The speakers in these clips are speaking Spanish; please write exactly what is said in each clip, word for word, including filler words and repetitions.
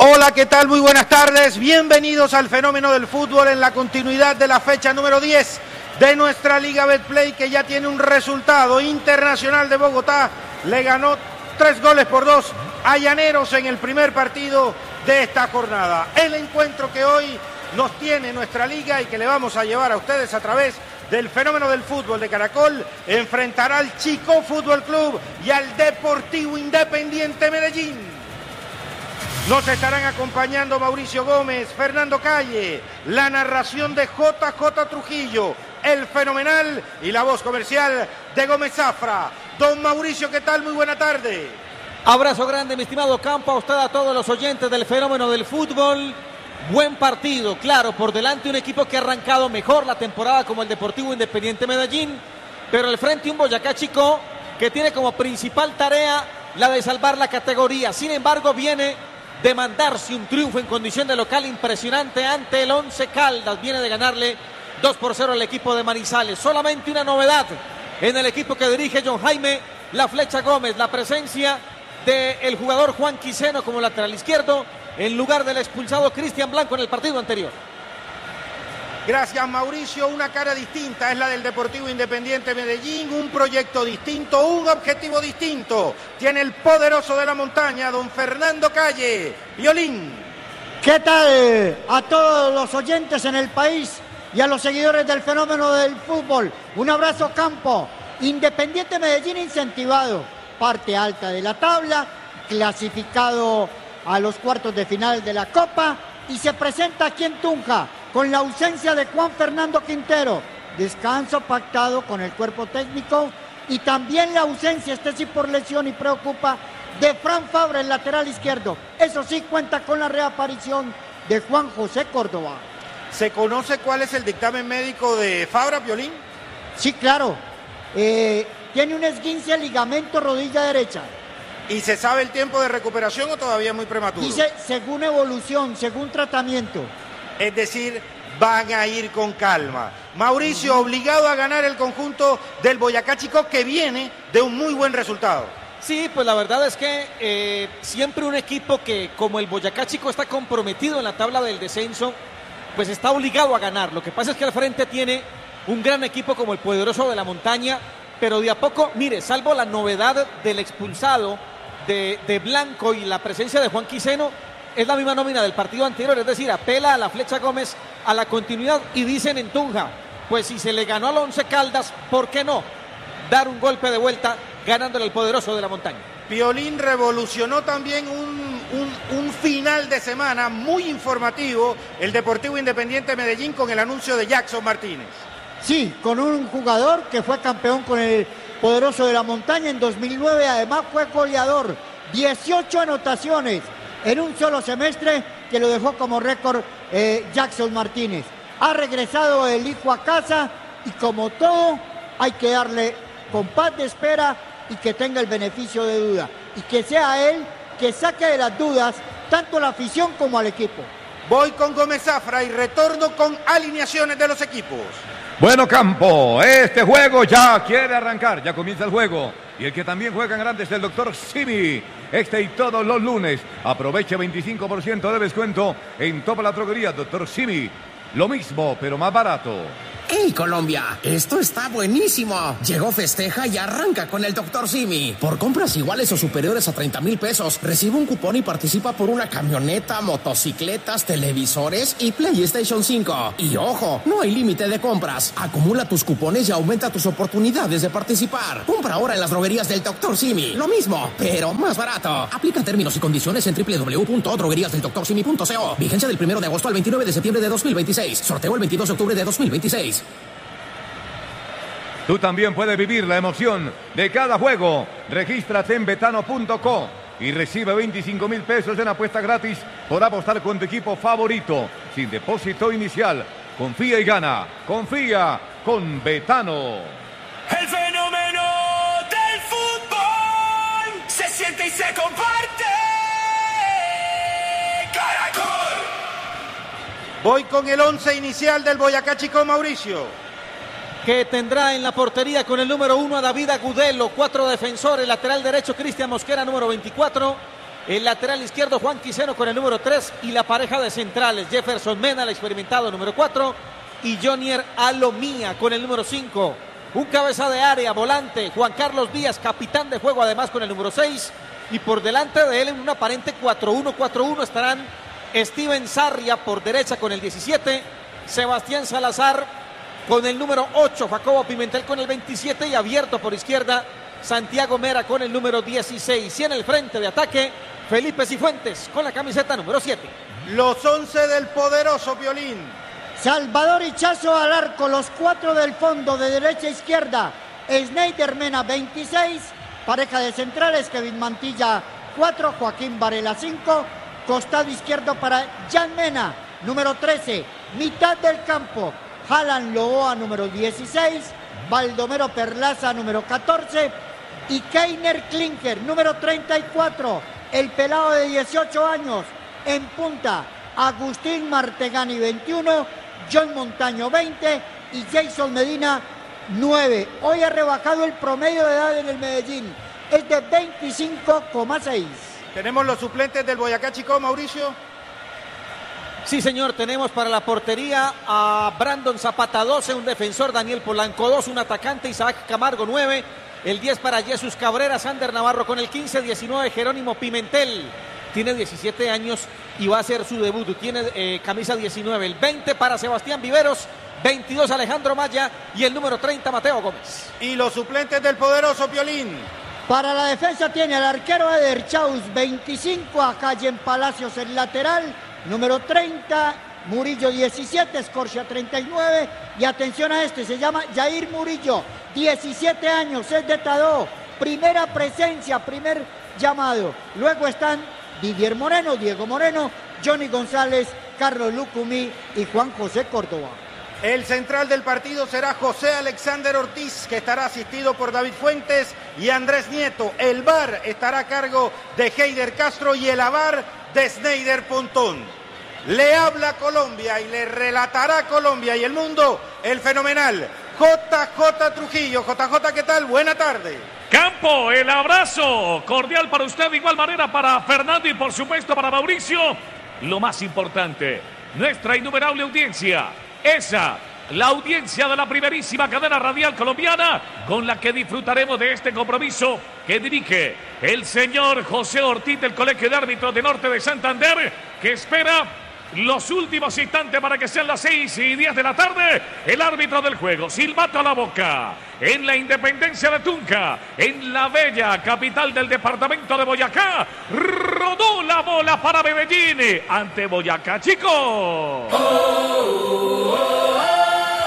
Hola, ¿qué tal? Muy buenas tardes. Bienvenidos al Fenómeno del Fútbol en la continuidad de la fecha número diez de nuestra Liga Betplay, que ya tiene un resultado. Internacional de Bogotá le ganó tres goles por dos a Llaneros en el primer partido de esta jornada. El encuentro que hoy nos tiene nuestra liga y que le vamos a llevar a ustedes a través del Fenómeno del Fútbol de Caracol enfrentará al Chicó Fútbol Club y al Deportivo Independiente Medellín. Nos estarán acompañando Mauricio Gómez, Fernando Calle, la narración de J J Trujillo, el fenomenal y la voz comercial de Gómez Zafra. Don Mauricio, ¿qué tal? Muy buena tarde. Abrazo grande, mi estimado Campo, a usted, a todos los oyentes del Fenómeno del Fútbol. Buen partido, claro, por delante un equipo que ha arrancado mejor la temporada como el Deportivo Independiente Medellín, pero al frente un Boyacá Chicó que tiene como principal tarea la de salvar la categoría. Sin embargo, viene de mandarse un triunfo en condición de local impresionante ante el Once Caldas. Viene de ganarle dos por cero al equipo de Manizales. Solamente una novedad en el equipo que dirige John Jaime La Flecha Gómez, la presencia del jugador Juan Quiseno como lateral izquierdo en lugar del expulsado Cristian Blanco en el partido anterior. Gracias, Mauricio. Una cara distinta es la del Deportivo Independiente Medellín, un proyecto distinto, un objetivo distinto. Tiene el poderoso de la montaña, don Fernando Calle. Violín. ¿Qué tal a todos los oyentes en el país y a los seguidores del Fenómeno del Fútbol? Un abrazo, Campo. Independiente Medellín incentivado, parte alta de la tabla, clasificado a los cuartos de final de la Copa y se presenta aquí en Tunja con la ausencia de Juan Fernando Quintero, descanso pactado con el cuerpo técnico, y también la ausencia, este sí por lesión y preocupa, de Fran Fabra, el lateral izquierdo. Eso sí, cuenta con la reaparición de Juan José Córdoba. ¿Se conoce cuál es el dictamen médico de Fabra, Violín? Sí, claro. Eh, tiene un esguince de ligamento rodilla derecha. ¿Y se sabe el tiempo de recuperación o todavía es muy prematuro? Dice, según evolución, según tratamiento. Es decir, van a ir con calma. Mauricio, uh-huh. obligado a ganar el conjunto del Boyacá Chicó, que viene de un muy buen resultado. Sí, pues la verdad es que eh, siempre un equipo que, como el Boyacá Chicó, está comprometido en la tabla del descenso, pues está obligado a ganar. Lo que pasa es que al frente tiene un gran equipo como el poderoso de la montaña, pero de a poco, mire, salvo la novedad del expulsado de, de Blanco y la presencia de Juan Quiseno, es la misma nómina del partido anterior, es decir, apela a la Flecha Gómez a la continuidad y dicen en Tunja, pues si se le ganó al Once Caldas, ¿por qué no dar un golpe de vuelta ganándole al poderoso de la montaña? Piolín revolucionó también un, un, un final de semana muy informativo, el Deportivo Independiente Medellín, con el anuncio de Jackson Martínez. Sí, con un jugador que fue campeón con el poderoso de la montaña en dos mil nueve, además fue goleador, dieciocho anotaciones en un solo semestre, que lo dejó como récord eh, Jackson Martínez. Ha regresado el hijo a casa y, como todo, hay que darle compás de espera y que tenga el beneficio de duda. Y que sea él que saque de las dudas tanto la afición como al equipo. Voy con Gómez Zafra y retorno con alineaciones de los equipos. Bueno, Campo, este juego ya quiere arrancar, ya comienza el juego. Y el que también juega en grande es el doctor Simi. Este y todos los lunes. Aproveche veinticinco por ciento de descuento en toda la droguería, doctor Simi. Lo mismo, pero más barato. ¡Hey, Colombia! Esto está buenísimo. Llegó, festeja y arranca con el doctor Simi. Por compras iguales o superiores a treinta mil pesos, recibe un cupón y participa por una camioneta, motocicletas, televisores y PlayStation cinco. Y ojo, no hay límite de compras. Acumula tus cupones y aumenta tus oportunidades de participar. Compra ahora en las droguerías del doctor Simi. Lo mismo, pero más barato. Aplica términos y condiciones en doble u doble u doble u punto droguerías del doctor simi punto co. Vigencia del primero de agosto al veintinueve de septiembre de dos mil veintiséis. Sorteo el veintidós de octubre de dos mil veintiséis. Tú también puedes vivir la emoción de cada juego. Regístrate en betano punto co y recibe veinticinco mil pesos en apuesta gratis por apostar con tu equipo favorito, sin depósito inicial. Confía y gana. Confía con Betano. El fenómeno del fútbol se siente y se comparte. Caracol. Voy con el once inicial del Boyacá Chicó, Mauricio. Que tendrá en la portería con el número uno a David Agudelo, cuatro defensores, lateral derecho Cristian Mosquera, número veinticuatro, El lateral izquierdo, Juan Quiseno, con el número tres. Y la pareja de centrales, Jefferson Mena, el experimentado, número cuatro. Y Jonier Alomía, con el número cinco. Un cabeza de área, volante, Juan Carlos Díaz, capitán de juego, además con el número seis. Y por delante de él, en un aparente cuatro uno cuatro uno, estarán Steven Sarria por derecha con el diecisiete. Sebastián Salazar con el número ocho. Jacobo Pimentel con el veintisiete. Y abierto por izquierda, Santiago Mera con el número dieciséis. Y en el frente de ataque, Felipe Cifuentes con la camiseta número siete. Los once del poderoso Violín. Salvador Hichazo al arco, los cuatro del fondo de derecha a izquierda. Sneider Mena, veintiséis. Pareja de centrales, Kevin Mantilla, cuatro. Joaquín Varela, cinco. Costado izquierdo para Jan Mena, número trece. Mitad del campo, Alan Loboa, número dieciséis. Baldomero Perlaza, número catorce. Y Keiner Klinker, número treinta y cuatro. El pelado de dieciocho años. En punta, Agustín Martegani, veintiuno. John Montaño, veinte. Y Jason Medina, nueve. Hoy ha rebajado el promedio de edad en el Medellín. Es de veinticinco coma seis. Tenemos los suplentes del Boyacá Chicó, Mauricio. Sí, señor, tenemos para la portería a Brandon Zapata, doce, un defensor, Daniel Polanco, dos, un atacante, Isaac Camargo, nueve. El diez para Jesús Cabrera, Sander Navarro con el quince, diecinueve, Jerónimo Pimentel. Tiene diecisiete años y va a hacer su debut. Tiene eh, camisa diecinueve. El veinte para Sebastián Viveros. veintidós Alejandro Maya. Y el número treinta Mateo Gómez. Y los suplentes del poderoso Piolín. Para la defensa tiene al arquero Eder Chaus, veinticinco. A Cayen Palacios, el lateral. Número treinta. Murillo, diecisiete. Escorcia, treinta y nueve. Y atención a este. Se llama Jair Murillo. diecisiete años. Es de Tadó. Primera presencia. Primer llamado. Luego están Didier Moreno, Diego Moreno, Johnny González, Carlos Lucumí y Juan José Córdoba. El central del partido será José Alexander Ortiz, que estará asistido por David Fuentes y Andrés Nieto. El V A R estará a cargo de Heider Castro y el A V A R de Sneider Pontón. Le habla Colombia y le relatará Colombia y el mundo el fenomenal J J Trujillo. J J, ¿qué tal? Buena tarde. Campo, el abrazo cordial para usted, de igual manera para Fernando y por supuesto para Mauricio. Lo más importante, nuestra innumerable audiencia, esa, la audiencia de la primerísima cadena radial colombiana, con la que disfrutaremos de este compromiso que dirige el señor José Ortiz del Colegio de Árbitros de Norte de Santander, que espera los últimos instantes para que sean las seis y diez de la tarde. El árbitro del juego, silbato a la boca, en la Independencia de Tunja, en la bella capital del departamento de Boyacá. Rodó la bola para Medellín ante Boyacá Chicó. Oh, oh, oh, oh.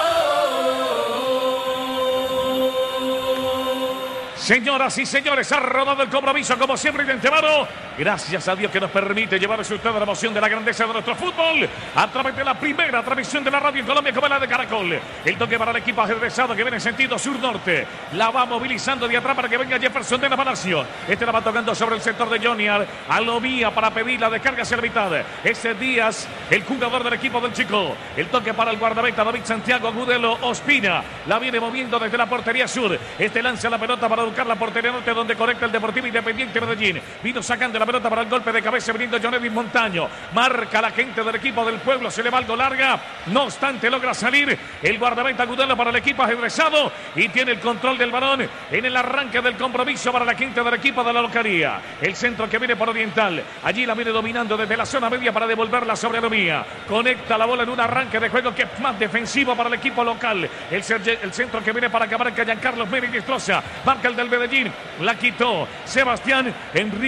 Señoras y señores, ha rodado el compromiso como siempre de antemano. Gracias a Dios que nos permite llevarles a usted la emoción de la grandeza de nuestro fútbol a través de la primera transmisión de la radio en Colombia como la de Caracol. El toque para el equipo ajedrezado que viene en sentido sur-norte. La va movilizando de atrás para que venga Jefferson de la Palacio. Este la va tocando sobre el sector de Jonier Alomía para pedir la descarga hacia la mitad. Ese Díaz, el jugador del equipo del Chico. El toque para el guardameta David Santiago Agudelo Ospina. La viene moviendo desde la portería sur. Este lanza la pelota para educar la portería norte, donde conecta el Deportivo Independiente Medellín. Vino sacando la pelota para el golpe de cabeza, viniendo John Edwin Montaño. Marca la gente del equipo del pueblo, se le va algo larga. No obstante, logra salir el guardameta Agudelo para el equipo ajedrezado y tiene el control del balón en el arranque del compromiso para la gente del equipo de la localía. El centro que viene por Oriental. Allí la viene dominando desde la zona media para devolverla sobre Alomía. Conecta la bola en un arranque de juego que es más defensivo para el equipo local. El, el centro que viene para acabar que Giancarlos Mérez destroza. Marca el del Medellín. La quitó Sebastián Enrique.